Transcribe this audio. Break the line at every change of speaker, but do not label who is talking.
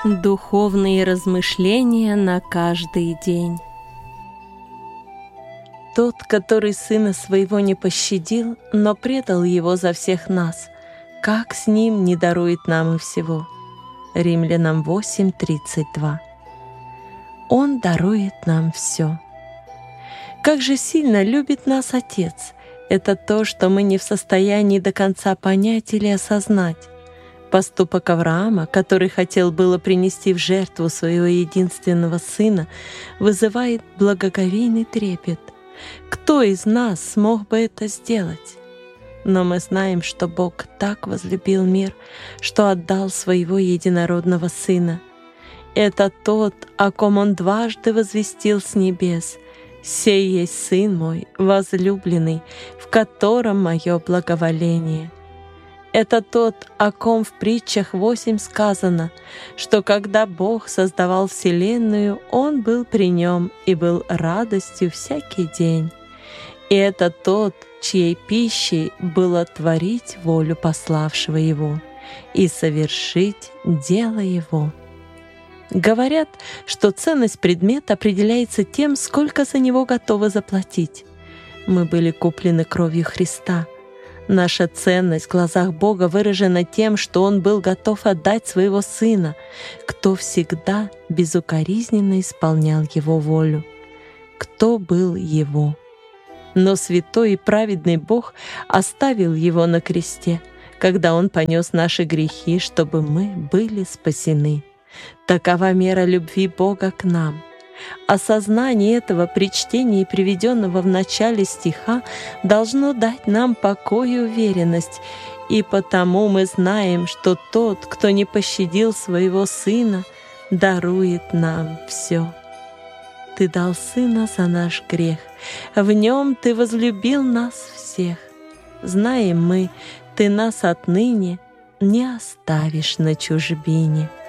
Духовные размышления на каждый день. Тот, который Сына Своего не пощадил, но предал Его за всех нас, как с Ним не дарует нам и всего? Римлянам 8:32. Он дарует нам все. Как же сильно любит нас Отец! Это то, что мы не в состоянии до конца понять или осознать. Поступок Авраама, который хотел было принести в жертву своего единственного сына, вызывает благоговейный трепет. Кто из нас смог бы это сделать? Но мы знаем, что Бог так возлюбил мир, что отдал своего единородного Сына. Это тот, о ком Он дважды возвестил с небес: «Сей есть Сын мой, возлюбленный, в котором мое благоволение». Это тот, о ком в притчах 8 сказано, что когда Бог создавал вселенную, Он был при нем и был радостью всякий день. И это тот, чьей пищей было творить волю пославшего Его и совершить дело Его. Говорят, что ценность предмета определяется тем, сколько за него готовы заплатить. Мы были куплены кровью Христа. Наша ценность в глазах Бога выражена тем, что Он был готов отдать Своего Сына, кто всегда безукоризненно исполнял Его волю, кто был Его. Но святой и праведный Бог оставил Его на кресте, когда Он понес наши грехи, чтобы мы были спасены. Такова мера любви Бога к нам. Осознание этого при чтении приведенного в начале стиха должно дать нам покой и уверенность, и потому мы знаем, что тот, кто не пощадил своего Сына, дарует нам все. Ты дал Сына за наш грех, в Нем Ты возлюбил нас всех. Знаем мы, Ты нас отныне не оставишь на чужбине.